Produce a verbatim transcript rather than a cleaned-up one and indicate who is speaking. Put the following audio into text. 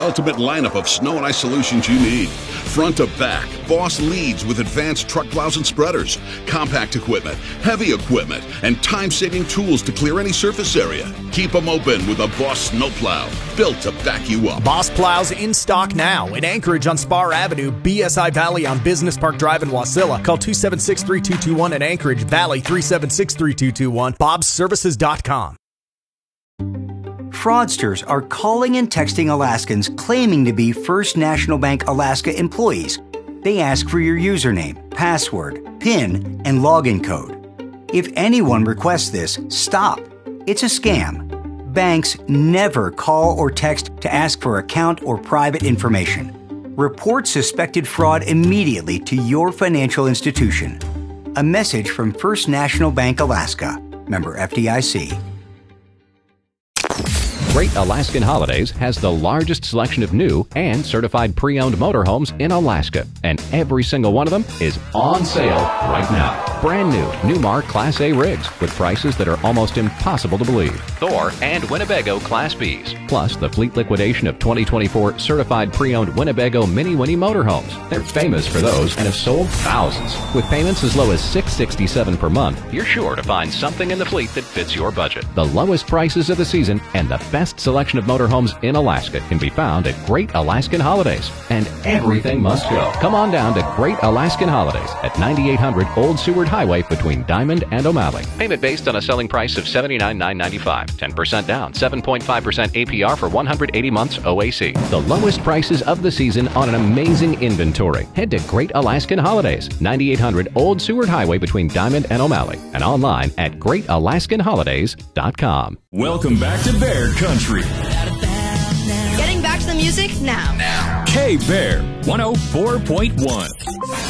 Speaker 1: Ultimate lineup of snow and ice solutions you need. Front to back, Boss leads with advanced truck plows and spreaders, compact equipment, heavy equipment, and time-saving tools to clear any surface area. Keep them open with a Boss snowplow, built to back you up.
Speaker 2: Boss plows in stock now in Anchorage on Spar Avenue, B S I Valley on Business Park Drive in Wasilla. Call two seven six, three two two one in Anchorage, Valley three seven six, three two two one, bobs services dot com.
Speaker 3: Fraudsters are calling and texting Alaskans claiming to be First National Bank Alaska employees. They ask for your username, password, PIN, and login code. If anyone requests this, stop. It's a scam. Banks never call or text to ask for account or private information. Report suspected fraud immediately to your financial institution. A message from First National Bank Alaska. Member F D I C.
Speaker 4: Great Alaskan Holidays has the largest selection of new and certified pre-owned motorhomes in Alaska, and every single one of them is on sale right now. Brand new Newmar Class A rigs with prices that are almost impossible to believe. Thor and Winnebago Class Bs. Plus the fleet liquidation of twenty twenty-four certified pre-owned Winnebago Mini Winnie motorhomes. They're famous for those and have sold thousands. With payments as low as six hundred sixty-seven dollars per month, you're sure to find something in the fleet that fits your budget. The lowest prices of the season and the best selection of motorhomes in Alaska can be found at Great Alaskan Holidays. And everything must go. Come on down to Great Alaskan Holidays at ninety-eight hundred Old Seward Highway between Diamond and O'Malley. Payment based on a selling price of seventy-nine thousand nine hundred ninety-five dollars. ten percent down, seven point five percent A P R for one hundred eighty months O A C. The lowest prices of the season on an amazing inventory. Head to Great Alaskan Holidays, ninety-eight hundred Old Seward Highway between Diamond and O'Malley, and online at great alaskan holidays dot com.
Speaker 5: Welcome back to Bear Country.
Speaker 6: Getting back to the music now.
Speaker 5: Now. K-Bear, one oh four point one.